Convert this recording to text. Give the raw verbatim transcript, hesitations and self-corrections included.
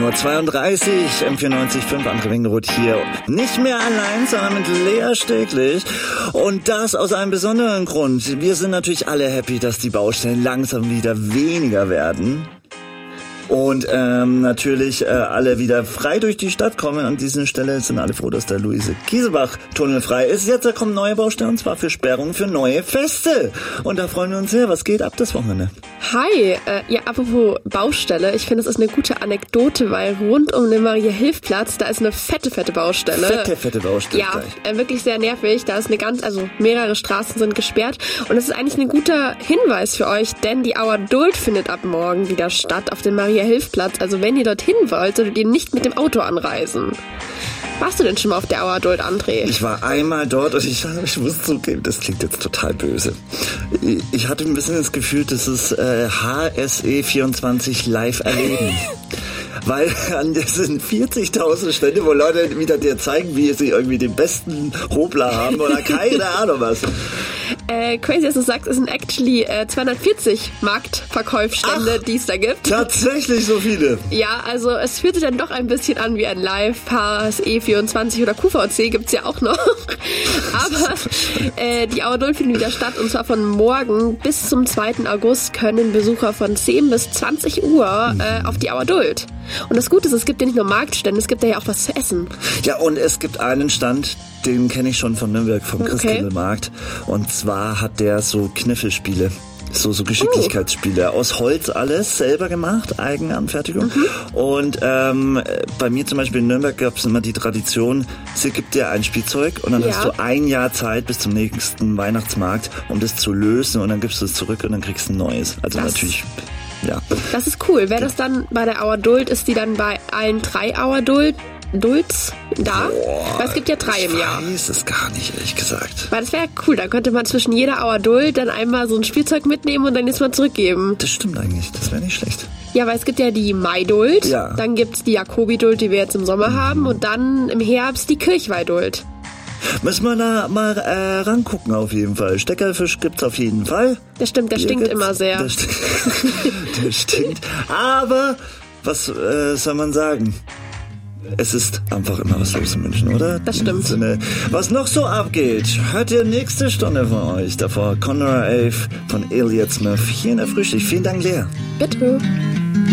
Uhr zweiunddreißig, M vierundneunzig Komma fünf, André Wingenroth hier. Nicht mehr allein, sondern mit Lea Steglich. Und das aus einem besonderen Grund. Wir sind natürlich alle happy, dass die Baustellen langsam wieder weniger werden. Und ähm, natürlich äh, alle wieder frei durch die Stadt kommen. An dieser Stelle sind alle froh, dass der Luise-Kiesebach-Tunnel frei ist. Jetzt kommen neue Baustellen, und zwar für Sperrungen für neue Feste. Und da freuen wir uns sehr. Was geht ab das Wochenende? Hi, äh, ja, apropos Baustelle. Ich finde, das ist eine gute Anekdote, weil rund um den Maria-Hilf-Platz, da ist eine fette, fette Baustelle. Fette, fette Baustelle. Ja, äh, wirklich sehr nervig. Da ist eine ganz, also mehrere Straßen sind gesperrt. Und es ist eigentlich ein guter Hinweis für euch, denn die Auer Duld findet ab morgen wieder statt auf dem Maria Hilfplatz. Also wenn ihr dorthin wollt, solltet ihr nicht mit dem Auto anreisen. Warst du denn schon mal auf der Auer Duld, André? Ich war einmal dort und ich, ich muss zugeben, das klingt jetzt total böse. Ich hatte ein bisschen das Gefühl, das ist äh, H S E vierundzwanzig live erleben. Weil das sind vierzigtausend Stände, wo Leute wieder dir zeigen, wie sie irgendwie den besten Hobler haben oder keine Ahnung was. Äh, crazy, dass du sagst, es sind actually äh, zweihundertvierzig Marktverkaufsstände, die es da gibt. Tatsächlich so viele? Ja, also es fühlt sich dann doch ein bisschen an wie ein Live. H S E vierundzwanzig oder Q V C gibt's ja auch noch. Aber äh, die Auer Duld findet wieder statt, und zwar von morgen bis zum zweiten August können Besucher von zehn bis zwanzig Uhr äh, auf die Auer Duld. Und das Gute ist, es gibt ja nicht nur Marktstände, es gibt ja auch was zu essen. Ja, und es gibt einen Stand, den kenne ich schon von Nürnberg, vom Okay. Christkindlmarkt. Und zwar hat der so Kniffelspiele. So, so Geschicklichkeitsspiele. Aus Holz alles, selber gemacht, Eigenanfertigung. Mhm. Und ähm, bei mir zum Beispiel in Nürnberg gab es immer die Tradition, sie gibt dir ein Spielzeug und dann Ja. hast du ein Jahr Zeit bis zum nächsten Weihnachtsmarkt, um das zu lösen, und dann gibst du es zurück und dann kriegst du ein neues. Also Das- natürlich, ja. Das ist cool. Wäre das dann bei der Auer Duld, ist die dann bei allen drei Auer Duld, Dulds da? Boah, Weil es gibt ja drei im Jahr. Ich weiß es gar nicht, ehrlich gesagt. Weil das wäre cool, da könnte man zwischen jeder Auer Duld dann einmal so ein Spielzeug mitnehmen und dann jetzt mal zurückgeben. Das stimmt eigentlich, das wäre nicht schlecht. Ja, weil es gibt ja die Maiduld, Ja. dann gibt's die Jakobi-Duld, die wir jetzt im Sommer haben, und dann im Herbst die Kirchweih-Duld. Müssen wir da mal äh, rangucken auf jeden Fall. Steckerfisch gibt's auf jeden Fall. Das stimmt, der Bier stinkt gibt's. immer sehr. Der, st- der stinkt. Aber, was äh, soll man sagen? Es ist einfach immer was los in München, oder? Das stimmt. In dem Sinne, was noch so abgeht, hört ihr nächste Stunde von euch. Davor Conor Ave von Elliott Smith hier in der Frühstück. Vielen Dank, Lea. Bitte.